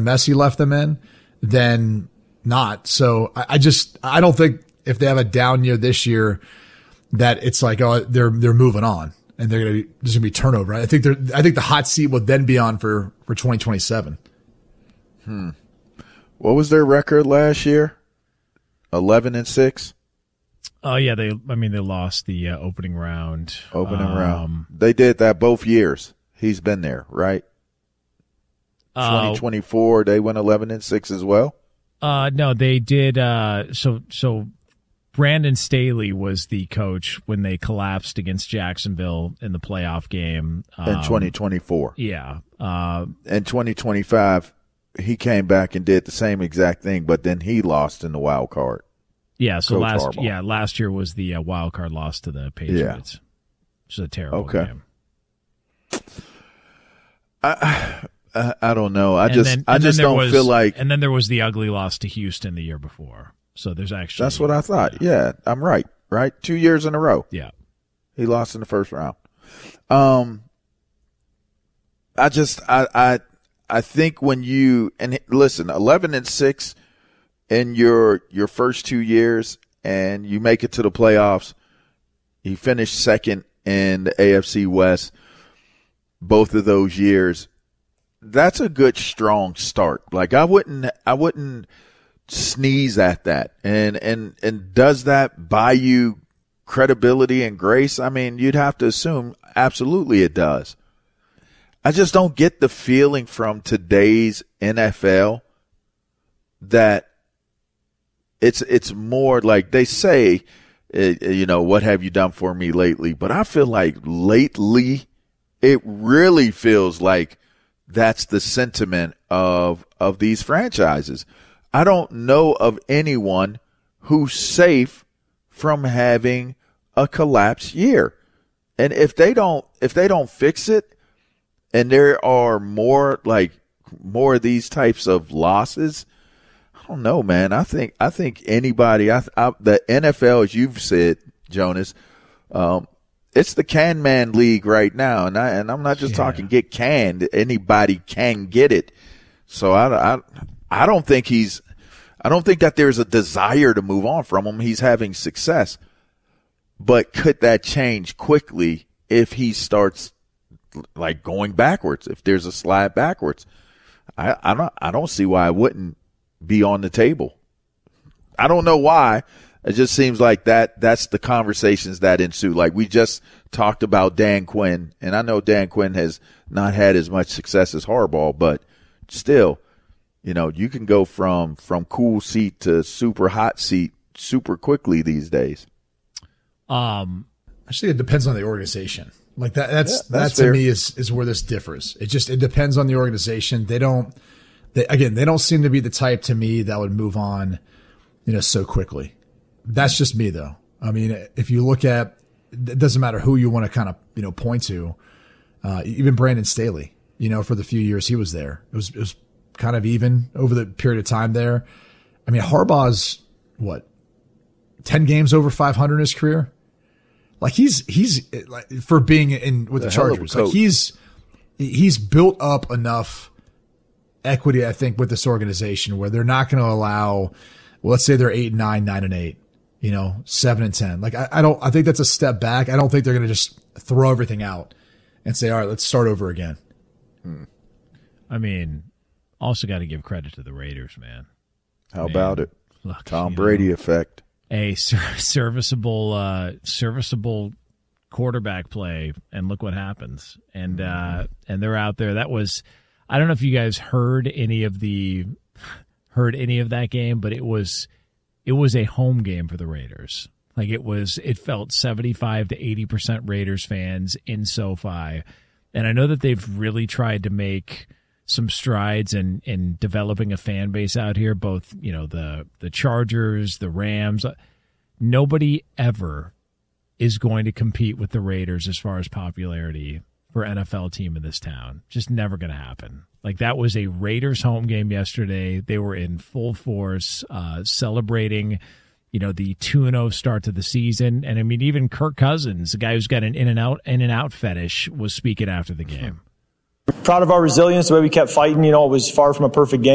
mess he left them in than not. So I don't think if they have a down year this year that it's like, oh, they're moving on and there's going to be turnover. I think the hot seat will then be on for 2027. What was their record last year? 11-6. Oh yeah, they lost the opening round. Round. They did that both years. He's been there, right? 2024, they went 11-6 as well. No, they did. So Brandon Staley was the coach when they collapsed against Jacksonville in the playoff game In 2024. Yeah. In 2025, he came back and did the same exact thing, but then he lost in the wild card. Yeah, so last year was the wild card loss to the Patriots. Yeah. Which is a terrible game. I don't know. I just don't feel like. And then there was the ugly loss to Houston the year before. So there's actually. That's what I thought. Yeah, I'm right. Right, 2 years in a row. Yeah, he lost in the first round. I think when you listen, 11-6 in your first 2 years, and you make it to the playoffs, you finish second in the AFC West both of those years. That's a good, strong start. Like I wouldn't sneeze at that. And does that buy you credibility and grace? I mean, you'd have to assume absolutely it does. I just don't get the feeling from today's NFL that it's more like they say, what have you done for me lately? But I feel like lately it really feels like that's the sentiment of these franchises. I don't know of anyone who's safe from having a collapsed year. And if they don't fix it, and there are more of these types of losses, I don't know, man. I think anybody, the NFL, as you've said, Jonas, it's the can man league right now, and I'm not just talking get canned. Anybody can get it. So I don't think that there's a desire to move on from him. He's having success, but could that change quickly if he starts like going backwards? If there's a slide backwards, I don't see why it wouldn't be on the table. I don't know why. It just seems like that's the conversations that ensue. Like we just talked about Dan Quinn, and I know Dan Quinn has not had as much success as Harbaugh, but still, you can go from cool seat to super hot seat super quickly these days. I think it depends on the organization. Like that's to fair. me is where this differs. It depends on the organization. They don't seem to be the type to me that would move on, so quickly. That's just me though. I mean, if you look at, it doesn't matter who you want to kind of, point to, even Brandon Staley, for the few years he was there, it was kind of even over the period of time there. I mean, Harbaugh's 10 games over 500 in his career. Like he's like, for being with the Chargers, like he's built up enough equity, I think, with this organization where they're not going to allow, let's say they're 8-9, 9-8, 7-10. Like I think that's a step back. I don't think they're going to just throw everything out and say, all right, let's start over again. I mean, also got to give credit to the Raiders, man. How about it? Look, Tom Brady effect. A serviceable quarterback play, and look what happens. And they're out there. That was, I don't know if you guys heard any of that game, but it was a home game for the Raiders. Like it felt 75 to 80% Raiders fans in SoFi. And I know that they've really tried to make some strides in developing a fan base out here, both, the Chargers, the Rams. Nobody ever is going to compete with the Raiders as far as popularity for NFL team in this town. Just never going to happen. Like that was a Raiders home game yesterday. They were in full force, celebrating, the 2-0 start to the season. And I mean, even Kirk Cousins, the guy who's got an in and out fetish, was speaking after the game. Proud of our resilience, the way we kept fighting. It was far from a perfect game.